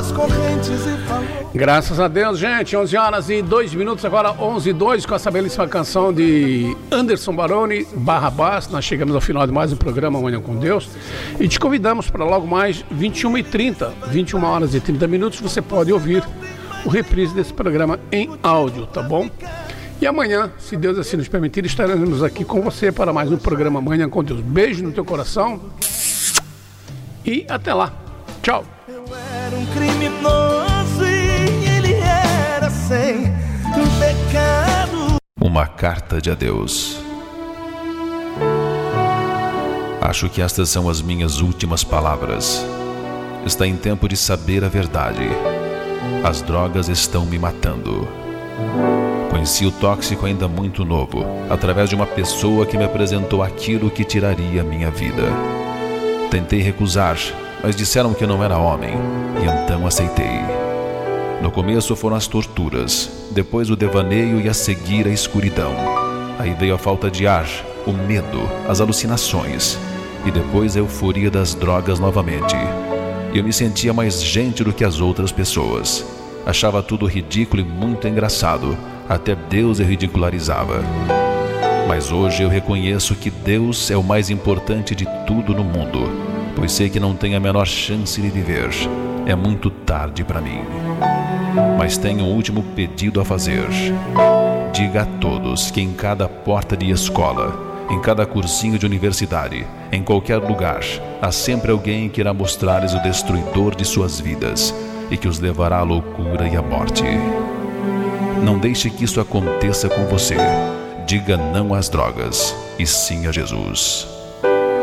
as correntes e falou. Graças a Deus, gente. 11 horas e 2 minutos, agora 11:02, com essa belíssima canção de Anderson Baroni, Barrabás. Nós chegamos ao final de mais um programa Manhã com Deus e te convidamos para logo mais 21h30, 21 horas e 30 minutos, você pode ouvir o reprise desse programa em áudio, tá bom? E amanhã, se Deus assim nos permitir, estaremos aqui com você para mais um programa Manhã com Deus. Beijo no teu coração e até lá. Tchau. Eu era um criminoso e ele era sem pecado. Uma carta de adeus. Acho que estas são as minhas últimas palavras. Está em tempo de saber a verdade. As drogas estão me matando. Conheci o tóxico ainda muito novo, através de uma pessoa que me apresentou aquilo que tiraria minha vida. Tentei recusar, mas disseram que eu não era homem, e então aceitei. No começo foram as torturas, depois o devaneio e a seguir a escuridão. Aí veio a falta de ar, o medo, as alucinações, e depois a euforia das drogas novamente. Eu me sentia mais gente do que as outras pessoas. Achava tudo ridículo e muito engraçado. Até Deus eu ridicularizava. Mas hoje eu reconheço que Deus é o mais importante de tudo no mundo, pois sei que não tenho a menor chance de viver. É muito tarde para mim. Mas tenho um último pedido a fazer. Diga a todos que em cada porta de escola, em cada cursinho de universidade, em qualquer lugar, há sempre alguém que irá mostrar-lhes o destruidor de suas vidas e que os levará à loucura e à morte. Não deixe que isso aconteça com você. Diga não às drogas e sim a Jesus.